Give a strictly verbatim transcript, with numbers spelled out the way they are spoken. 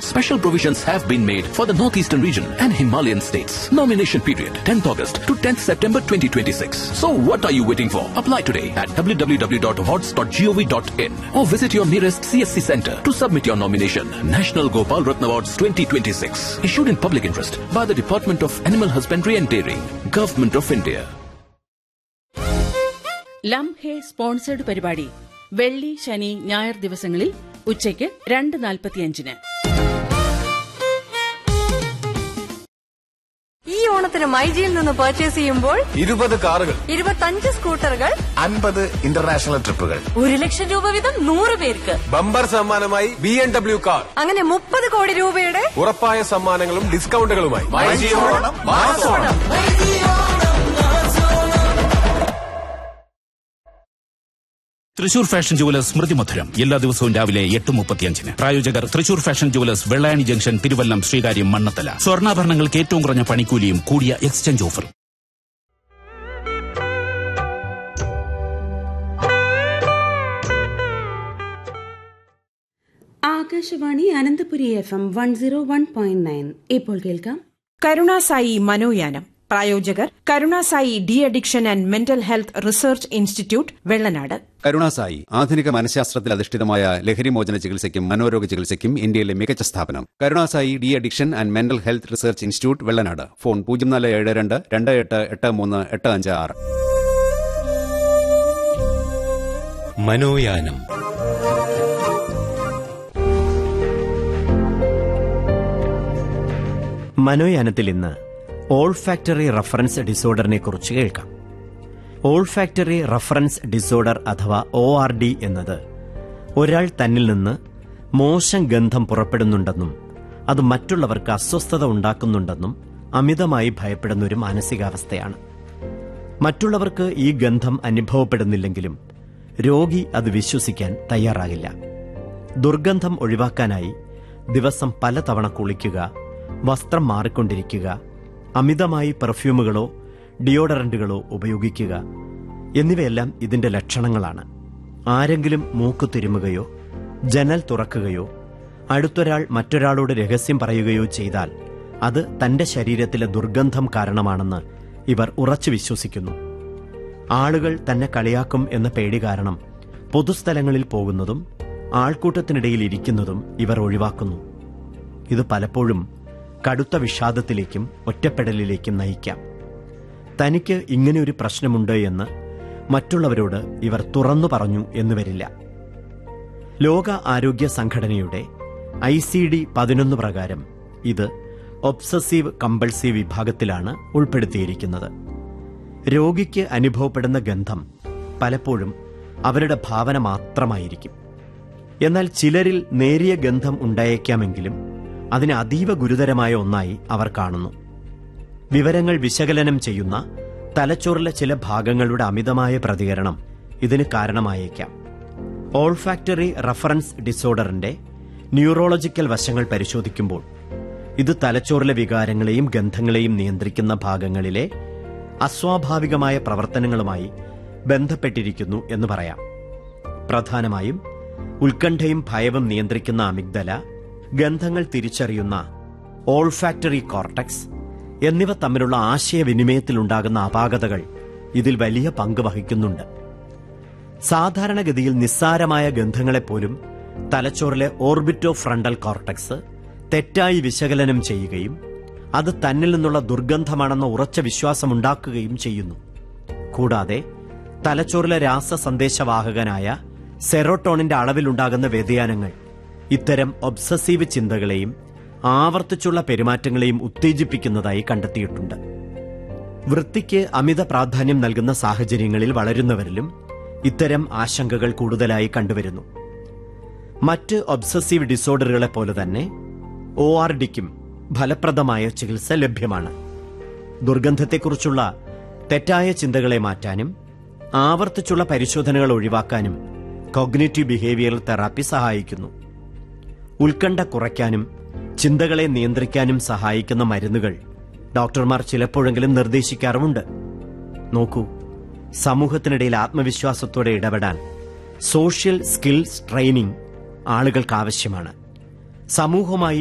Special provisions have been made for the Northeastern region and Himalayan states. Nomination period tenth August to tenth September twenty twenty-six. So what are you waiting for? Apply today at w w w dot awards dot gov dot in or visit your nearest C S C center to submit your nomination. National Gopal Ratna Awards twenty twenty-six. Issued in public interest by the Department of Animal Husbandry and Dairying, Government of India. ലം ഹേ sponsored പരിപാടി വെള്ളി, ശനി, ഞായർ ദിവസങ്ങളിൽ ഉച്ചയ്ക്ക് രണ്ട് നാൽപ്പത്തിയഞ്ചിന്. ഈ ഓണത്തിന് മൈജിയിൽ നിന്ന് പർച്ചേസ് ചെയ്യുമ്പോൾ ഇരുപത് കാറുകൾ, ഇരുപത്തഞ്ച് സ്കൂട്ടറുകൾ, അൻപത് ഇന്റർനാഷണൽ ട്രിപ്പുകൾ, ഒരു ലക്ഷം രൂപ വീതം നൂറ് പേർക്ക് ബമ്പർ സമ്മാനമായി ബി എം ഡബ്ല്യു കാർ, അങ്ങനെ മുപ്പത് കോടി രൂപയുടെ ഉറപ്പായ സമ്മാനങ്ങളും ഡിസ്കൗണ്ടുകളുമായി. തൃശൂർ ഫാഷൻ ജുവലേഴ്സ് സ്മൃതി മധുരം എല്ലാ ദിവസവും രാവിലെ എട്ട് മുപ്പത്തിയഞ്ചിന്. പ്രായോജകർ Thrissur fashion jewellers, Vellayani junction, Thiruvallam, Sreekaryam, Mannathala. സ്വർണ്ണാഭരണങ്ങൾക്ക് ഏറ്റവും കുറഞ്ഞ പണിക്കൂലിയും കൂടിയ എക്സ്ചേഞ്ച് ഓഫറും. Akashvani Ananthapuri F M one zero one point nine. ഇപ്പോൾ കേൾക്കാം കരുണാസായി മനോയാനം. പ്രായോജകർ Karunasai de addiction and mental health research institute, Vellanad. Karunasai ആധുനിക മനഃശാസ്ത്രത്തിൽ അധിഷ്ഠിതമായ ലഹരിമോചന ചികിത്സയ്ക്കും മനോരോഗ ചികിത്സയ്ക്കും ഇന്ത്യയിലെ മികച്ച സ്ഥാപനം. Karunasai de addiction and mental health research institute, Vellanad. Phone പൂജ്യം നാല് ഏഴ് രണ്ട് രണ്ട് എട്ട് എട്ട് മൂന്ന് എട്ട് അഞ്ച് ആറ്. മനോയാനം. മനോയാനത്തിൽ ഇന്ന് ഓൾഫാക്ടറി റഫറൻസ് ഡിസോർഡറിനെ കുറിച്ച് കേൾക്കാം. ഓൾഫാക്ടറി റഫറൻസ് ഡിസോർഡർ അഥവാ ഒ ആർ ഡി എന്നത് ഒരാൾ തന്നിൽ നിന്ന് മോശം ഗന്ധം പുറപ്പെടുന്നുണ്ടെന്നും അത് മറ്റുള്ളവർക്ക് അസ്വസ്ഥത ഉണ്ടാക്കുന്നുണ്ടെന്നും അമിതമായി ഭയപ്പെടുന്ന ഒരു മാനസികാവസ്ഥയാണ്. മറ്റുള്ളവർക്ക് ഈ ഗന്ധം അനുഭവപ്പെടുന്നില്ലെങ്കിലും രോഗി അത് വിശ്വസിക്കാൻ തയ്യാറാകില്ല. ദുർഗന്ധം ഒഴിവാക്കാനായി ദിവസം പലതവണ കുളിക്കുക, വസ്ത്രം മാറിക്കൊണ്ടിരിക്കുക, അമിതമായി പെർഫ്യൂമുകളോ ഡിയോഡറന്റുകളോ ഉപയോഗിക്കുക എന്നിവയെല്ലാം ഇതിന്റെ ലക്ഷണങ്ങളാണ്. ആരെങ്കിലും മൂക്കു തിരുമുകയോ ജനൽ തുറക്കുകയോ അടുത്തൊരാൾ മറ്റൊരാളോട് രഹസ്യം പറയുകയോ ചെയ്താൽ അത് തന്റെ ശരീരത്തിലെ ദുർഗന്ധം കാരണമാണെന്ന് ഇവർ ഉറച്ചു വിശ്വസിക്കുന്നു. ആളുകൾ തന്നെ കളിയാക്കും എന്ന പേടി കാരണം പൊതുസ്ഥലങ്ങളിൽ പോകുന്നതും ആൾക്കൂട്ടത്തിനിടയിൽ ഇരിക്കുന്നതും ഇവർ ഒഴിവാക്കുന്നു. ഇത് പലപ്പോഴും കടുത്ത വിഷാദത്തിലേക്കും ഒറ്റപ്പെടലിലേക്കും നയിക്കാം. തനിക്ക് ഇങ്ങനെയൊരു പ്രശ്നമുണ്ട് എന്ന് മറ്റുള്ളവരോട് ഇവർ തുറന്നു പറഞ്ഞു എന്ന് വരില്ല. ലോക ആരോഗ്യ സംഘടനയുടെ ഐ സി ഡി പതിനൊന്ന് പ്രകാരം ഇത് ഒബ്സസീവ് കമ്പൾസീവ് വിഭാഗത്തിലാണ് ഉൾപ്പെടുത്തിയിരിക്കുന്നത്. രോഗിക്ക് അനുഭവപ്പെടുന്ന ഗന്ധം പലപ്പോഴും അവരുടെ ഭാവന മാത്രമായിരിക്കും. എന്നാൽ ചിലരിൽ നേരിയ ഗന്ധം ഉണ്ടായേക്കാമെങ്കിലും അതിന് അതീവ ഗുരുതരമായ ഒന്നായി അവർ കാണുന്നു. വിവരങ്ങൾ വിശകലനം ചെയ്യുന്ന തലച്ചോറിലെ ചില ഭാഗങ്ങളുടെ അമിതമായ പ്രതികരണം ഇതിന് കാരണമായേക്കാം. ഓൾഫാക്ടറി റഫറൻസ് ഡിസോർഡറിന്റെ ന്യൂറോളജിക്കൽ വശങ്ങൾ പരിശോധിക്കുമ്പോൾ ഇത് തലച്ചോറിലെ വികാരങ്ങളെയും ഗന്ധങ്ങളെയും നിയന്ത്രിക്കുന്ന ഭാഗങ്ങളിലെ അസ്വാഭാവികമായ പ്രവർത്തനങ്ങളുമായി ബന്ധപ്പെട്ടിരിക്കുന്നു എന്ന് പറയാം. പ്രധാനമായും ഉത്കണ്ഠയും ഭയവും നിയന്ത്രിക്കുന്ന അമിഗ്ദല, ഗന്ധങ്ങൾ തിരിച്ചറിയുന്ന ഓൾഫാക്ടറി കോർട്ടക്സ് എന്നിവ തമ്മിലുള്ള ആശയവിനിമയത്തിലുണ്ടാകുന്ന അപാകതകൾ ഇതിൽ വലിയ പങ്ക് വഹിക്കുന്നുണ്ട്. സാധാരണഗതിയിൽ നിസ്സാരമായ ഗന്ധങ്ങളെപ്പോലും തലച്ചോറിലെ ഓർബിറ്റോ ഫ്രണ്ടൽ കോർട്ടക്സ് തെറ്റായി വിശകലനം ചെയ്യുകയും അത് തന്നിൽ നിന്നുള്ള ദുർഗന്ധമാണെന്ന ഉറച്ച വിശ്വാസമുണ്ടാക്കുകയും ചെയ്യുന്നു. കൂടാതെ തലച്ചോറിലെ രാസസന്ദേശവാഹകനായ സെറോട്ടോണിന്റെ അളവിലുണ്ടാകുന്ന വ്യതിയാനങ്ങൾ ഇത്തരം ഒബ്സസീവ് ചിന്തകളെയും ആവർത്തിച്ചുള്ള പെരുമാറ്റങ്ങളെയും ഉത്തേജിപ്പിക്കുന്നതായി കണ്ടെത്തിയിട്ടുണ്ട്. വൃത്തിക്ക് അമിത പ്രാധാന്യം നൽകുന്ന സാഹചര്യങ്ങളിൽ വളരുന്നവരിലും ഇത്തരം ആശങ്കകൾ കൂടുതലായി കണ്ടുവരുന്നു. മറ്റ് ഒബ്സസീവ് ഡിസോർഡറുകളെ പോലെ തന്നെ ഒ ആർ ഡിക്കും ഫലപ്രദമായ ചികിത്സ ലഭ്യമാണ്. ദുർഗന്ധത്തെക്കുറിച്ചുള്ള തെറ്റായ ചിന്തകളെ മാറ്റാനും ആവർത്തിച്ചുള്ള പരിശോധനകൾ ഒഴിവാക്കാനും കോഗ്നിറ്റീവ് ബിഹേവിയറൽ തെറാപ്പി സഹായിക്കുന്നു. ഉത്കണ്ഠ കുറയ്ക്കാനും ചിന്തകളെ നിയന്ത്രിക്കാനും സഹായിക്കുന്ന മരുന്നുകൾ ഡോക്ടർമാർ ചിലപ്പോഴെങ്കിലും നിർദ്ദേശിക്കാറുമുണ്ട്. നോക്കൂ, സമൂഹത്തിനിടയിൽ ആത്മവിശ്വാസത്തോടെ ഇടപെടാൻ സോഷ്യൽ സ്കിൽസ് ട്രെയിനിംഗ് ആളുകൾക്ക് ആവശ്യമാണ്. സമൂഹമായി